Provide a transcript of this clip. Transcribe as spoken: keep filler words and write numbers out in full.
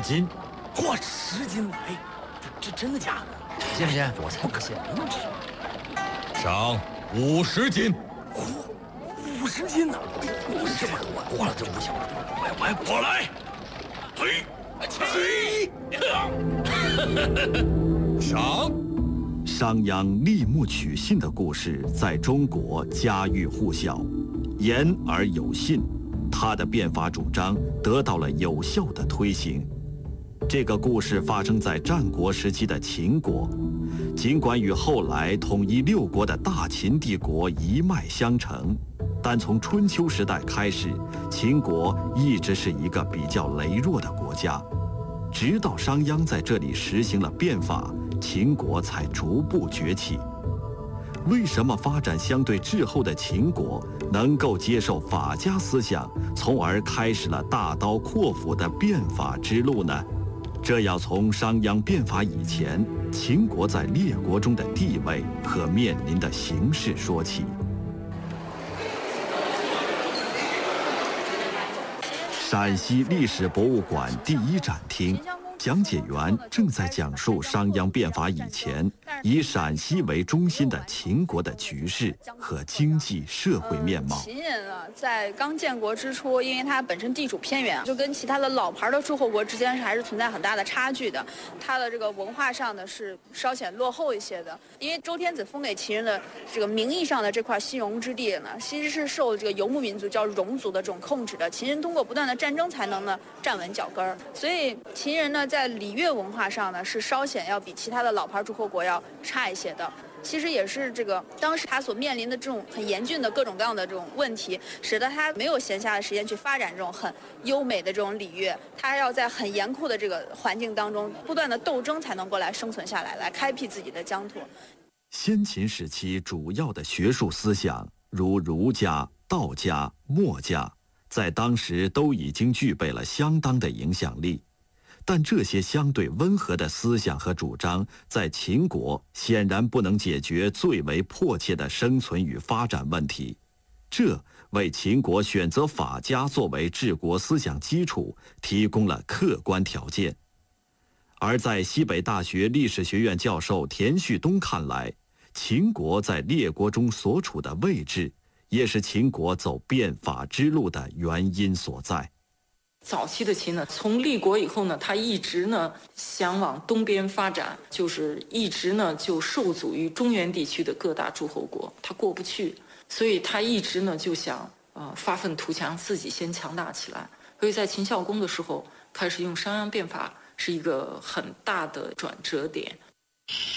斤。 嚯，十斤来，这这真的假的？ 信不信？ 我才不信呢！ 赏五十斤。 嚯，五十斤呢？五十斤我过了就不行了，我我还过来。嘿，嘿， 赏。 商鞅立木取信的故事在中国家喻户晓，言而有信，他的变法主张得到了有效的推行。这个故事发生在战国时期的秦国，尽管与后来统一六国的大秦帝国一脉相承，但从春秋时代开始，秦国一直是一个比较羸弱的国家。直到商鞅在这里实行了变法，秦国才逐步崛起。为什么发展相对滞后的秦国能够接受法家思想，从而开始了大刀阔斧的变法之路呢？这要从商鞅变法以前，秦国在列国中的地位和面临的形势说起。陕西历史博物馆第一展厅，讲解员正在讲述商鞅变法以前，以陕西为中心的秦国的局势和经济社会面貌。 秦人呢，在刚建国之初，因为它本身地处偏远，就跟其他的老牌的诸侯国之间是还是存在很大的差距的。它的这个文化上呢是稍显落后一些的，因为周天子封给秦人的这个名义上的这块西戎之地呢，其实是受这个游牧民族叫戎族的这种控制的。秦人通过不断的战争才能呢站稳脚跟儿，所以秦人呢在礼乐文化上呢是稍显要比其他的老牌诸侯国要差一些的。其实也是这个当时他所面临的这种很严峻的各种各样的这种问题，使得他没有闲暇的时间去发展这种很优美的这种礼乐，他要在很严酷的这个环境当中不断的斗争才能够来生存下来，来开辟自己的疆土。 先秦时期主要的学术思想，如儒家、道家、墨家，在当时都已经具备了相当的影响力。但这些相对温和的思想和主张，在秦国显然不能解决最为迫切的生存与发展问题，这为秦国选择法家作为治国思想基础提供了客观条件。而在西北大学历史学院教授田旭东看来，秦国在列国中所处的位置，也是秦国走变法之路的原因所在。 早期的秦呢，从立国以后呢，他一直呢想往东边发展，就是一直呢就受阻于中原地区的各大诸侯国，他过不去，所以他一直呢就想呃发愤图强，自己先强大起来。所以在秦孝公的时候，开始用商鞅变法，是一个很大的转折点。